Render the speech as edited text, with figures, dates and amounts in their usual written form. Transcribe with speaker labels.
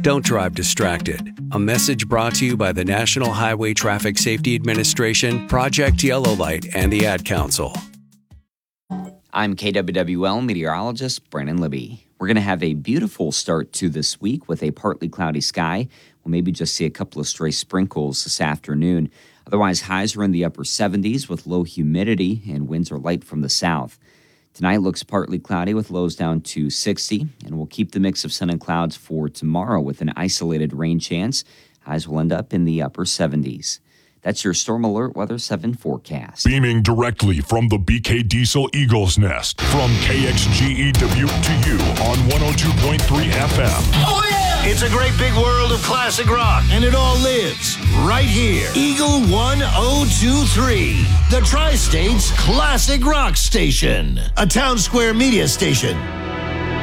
Speaker 1: Don't drive distracted. A message brought to you by the National Highway Traffic Safety Administration, Project Yellow Light, and the Ad Council.
Speaker 2: I'm KWWL meteorologist Brandon Libby. We're going to have a beautiful start to this week with a partly cloudy sky. We'll maybe just see a couple of stray sprinkles this afternoon. Otherwise, highs are in the upper 70s with low humidity and winds are light from the south. Tonight looks partly cloudy with lows down to 60, and we'll keep the mix of sun and clouds for tomorrow with an isolated rain chance. Highs will end up in the upper 70s. That's your Storm Alert Weather 7 forecast.
Speaker 3: Beaming directly from the BK Diesel Eagles Nest from KXGE Dubuque to you on 102.3 FM.
Speaker 4: Oh, yeah! It's a great big world of classic rock, and it all lives right here. Eagle 1023, the Tri-State's classic rock station. A Town Square media station.